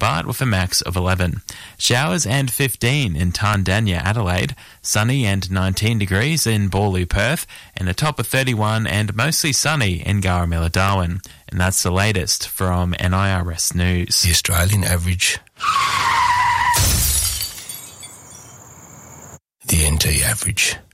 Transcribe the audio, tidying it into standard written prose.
Hobart with a max of 11. Showers and 15 in Tandanya, Adelaide. Sunny and 19 degrees in Boorloo, Perth. And a top of 31 and mostly sunny in Garamilla, Darwin. And that's the latest from NIRS News. The Australian average. The NT average.